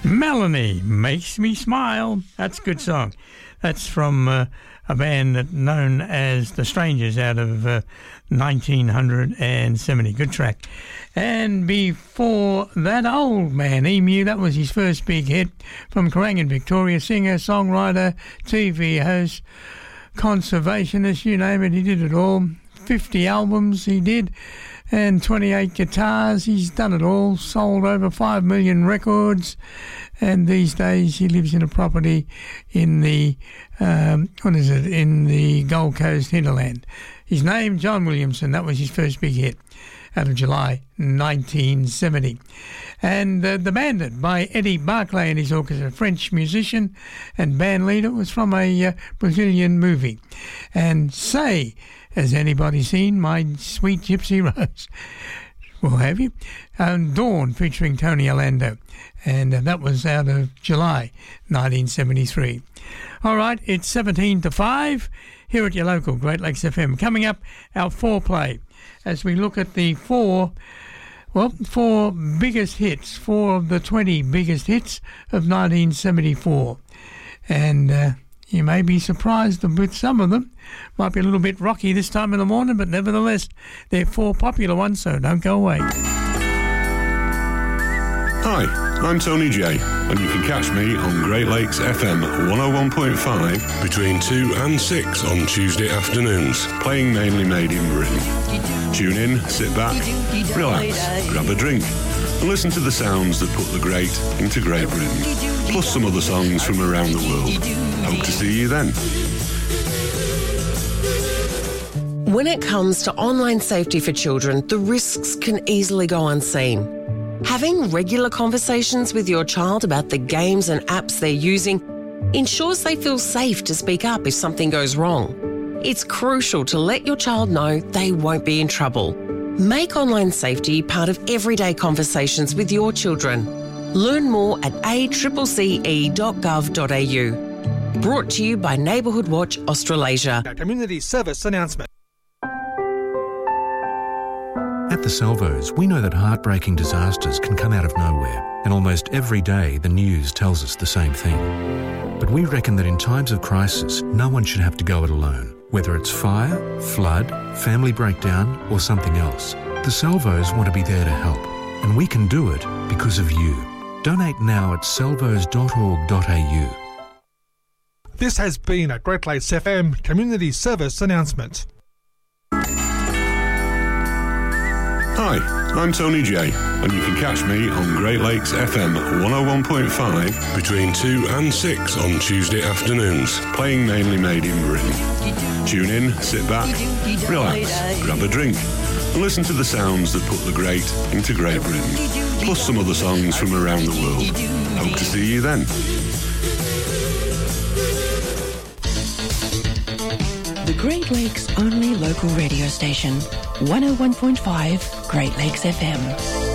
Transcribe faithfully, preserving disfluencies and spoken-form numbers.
Melanie Makes Me Smile. That's a good song. That's from uh, a band that known as The Strangers out of uh, nineteen seventy. Good track. And before that, Old Man Emu, that was his first big hit from Corangan, Victoria. Singer, songwriter, T V host, conservationist, you name it, he did it all. fifty albums he did, and twenty-eight guitars. He's done it all, sold over five million records, and these days he lives in a property in the, um, what is it, in the Gold Coast hinterland. His name, John Williamson, that was his first big hit out of July nineteen seventy. And uh, The Bandit by Eddie Barclay and his orchestra, French musician and band leader, was from a uh, Brazilian movie. And Say, has anybody seen My Sweet Gypsy Rose? Well, have you? Um, Dawn, featuring Tony Orlando. And uh, that was out of July nineteen seventy-three. All right, it's seventeen to five here at your local Great Lakes F M. Coming up, our foreplay, as we look at the four, well, four biggest hits, four of the twenty biggest hits of nineteen seventy-four. And uh, you may be surprised with some of them. Might be a little bit rocky this time in the morning, but nevertheless, they're four popular ones, so don't go away. Hi, I'm Tony J, and you can catch me on Great Lakes F M one oh one point five between two and six on Tuesday afternoons, playing mainly made in Britain. Tune in, sit back, relax, grab a drink, and listen to the sounds that put the great into Great Britain, plus some other songs from around the world. Hope to see you then. When it comes to online safety for children, the risks can easily go unseen. Having regular conversations with your child about the games and apps they're using ensures they feel safe to speak up if something goes wrong. It's crucial to let your child know they won't be in trouble. Make online safety part of everyday conversations with your children. Learn more at a c c e dot gov dot a u. Brought to you by Neighbourhood Watch Australasia. A community service announcement. At the Salvos, we know that heartbreaking disasters can come out of nowhere, and almost every day the news tells us the same thing. But we reckon that in times of crisis, no one should have to go it alone. Whether it's fire, flood, family breakdown, or something else, the Salvos want to be there to help. And we can do it because of you. Donate now at salvos dot org dot a u. This has been a Great Lakes F M community service announcement. Hi, I'm Tony J, and you can catch me on Great Lakes F M one oh one point five between two and six on Tuesday afternoons, playing mainly made in Britain. Tune in, sit back, relax, grab a drink, and listen to the sounds that put the great into Great Britain, plus some other songs from around the world. Hope to see you then. The Great Lakes' only local radio station, one oh one point five Great Lakes F M.